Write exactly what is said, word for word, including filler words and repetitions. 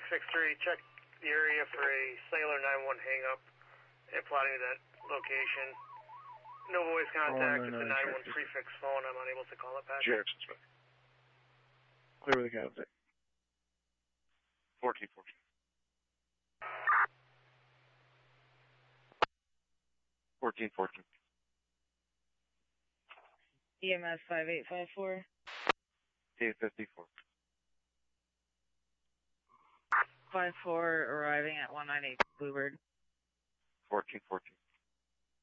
six three, check the area for a Sailor nine one hang-up and plotting to that location. No voice contact with the nine one prefix phone. I'm unable to call it back. Jackson Smith. Clear with the contact. fourteen fourteen. fourteen fourteen. E M S five eight five four. eight fifty-four. five four arriving at one nine eight Bluebird. fourteen fourteen.